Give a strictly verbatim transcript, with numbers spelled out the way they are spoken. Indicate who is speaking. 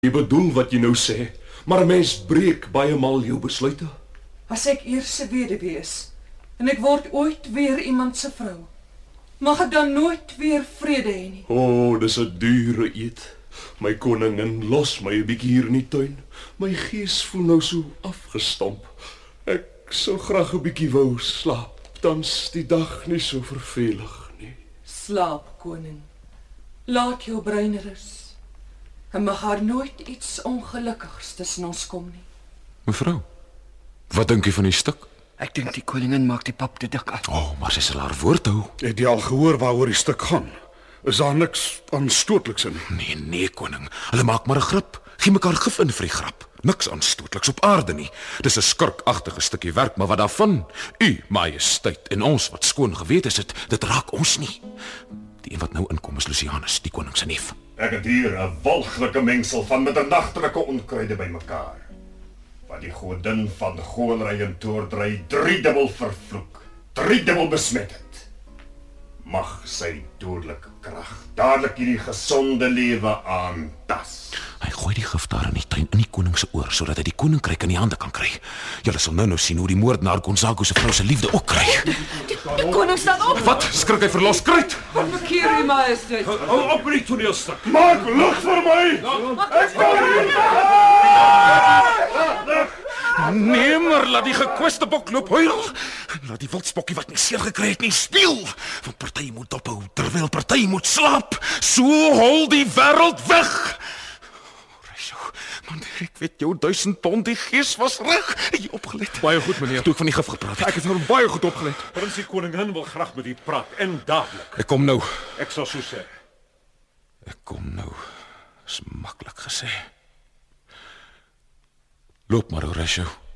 Speaker 1: Jy bedoel wat jy nou sê, maar 'n mens breek baie maal jou besluite.
Speaker 2: As ek eers 'n weduwee is en ek word ooit weer iemand se vrou, mag ek dan nooit weer vrede hê nie.
Speaker 1: O, oh, dis 'n dure eet. My koningin, los my 'n bietjie hier in die tuin. My gees voel nou so afgestomp. Ek sou graag 'n bietjie wou slaap. Dan's die dag nie so vervelig nie.
Speaker 2: Slaap, koning. Laat jou brein rus. En mag haar nooit iets ongelukkigs tussen ons kom nie.
Speaker 3: Mevrou, wat dink jy van die stuk?
Speaker 4: Ek dink die koningin maak die pap te dik af.
Speaker 3: O, oh, maar sy sal haar woord hou.
Speaker 5: Het jy al gehoor waaroor die stuk gaan? Is daar niks aanstootliks in?
Speaker 3: Nee, nee, koning. Hulle maak maar 'n grap. Gee mekaar gif in vir die grap. Niks aanstootliks op aarde nie. Dis 'n skurkagtige stukkie werk, maar wat daarvan? U, majesteit, en ons wat skoon gewete is, dit, dit raak ons nie. Die een wat nou inkom is Lucianus, die koning se neef.
Speaker 6: Ek het hier 'n walglike mengsel van middernagtelike onkruide bymekaar, wat die godin van goonery en toordery driedubbel vervloek, driedubbel besmet het. Mag sy dodelike krag dadelik hierdie gesonde lewe aantas.
Speaker 3: Hy gooi die gif daar in die tuin in die koning se oor, sodat hy die koninkryk in die hande kan kry. Julle sal nou nou sien hoe die moordenaar Gonzago se vrou se liefde ook kry.
Speaker 2: Die koning staan op!
Speaker 3: Wat? Skrik hy verlos kruit?
Speaker 2: Wat verkeer u, majesteit?
Speaker 1: Hou op met die toneelstuk.
Speaker 6: Maak lug vir my! Ek
Speaker 3: Nee, maar laat die gekweste bok loop huil. Laat die wildspokkie wat nie seer gekry het nie speel. Want party moet ophou terwyl party moet slaap. So hol die wêreld weg. Reisho, man, ek weet jou duisend pond, die gees was reg. Jy opgelet.
Speaker 1: Baie goed, meneer.
Speaker 3: Toe ek van die gif gepraat het.
Speaker 1: Ek het nou baie goed opgelet. Prins die koningin wil graag met u praat en dadelik.
Speaker 3: Ek kom nou.
Speaker 1: Ek sal so sê.
Speaker 3: Ek kom nou. Is maklik gesê. Loop maar, Horatio.